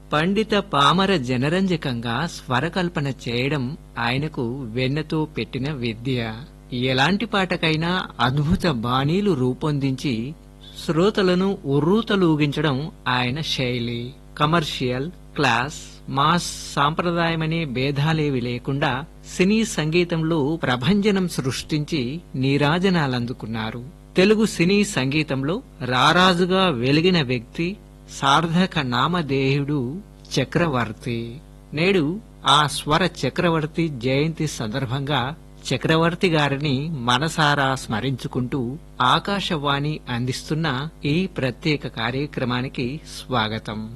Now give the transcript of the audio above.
పండిత పామర జనరంజకంగా స్వరకల్పన చేయడం ఆయనకు వెన్నతో పెట్టిన విద్య. ఎలాంటి పాటకైనా అద్భుత బాణీలు రూపొందించి శ్రోతలను ఉర్రూతలూగించడం ఆయన శైలి. కమర్షియల్, క్లాస్, మాస్, సాంప్రదాయమనే భేదాలేవి లేకుండా సినీ సంగీతంలో ప్రభంజనం సృష్టించి నీరాజనాలందుకున్నారు. తెలుగు సినీ సంగీతంలో రారాజుగా వెలిగిన వ్యక్తి, సార్థక నామధేయుడు చక్రవర్తి. నేడు ఆ స్వర చక్రవర్తి జయంతి సందర్భంగా చక్రవర్తి గారిని మనసారా స్మరించుకుంటూ ఆకాశవాణి అందిస్తున్న ఈ ప్రత్యేక కార్యక్రమానికి స్వాగతం.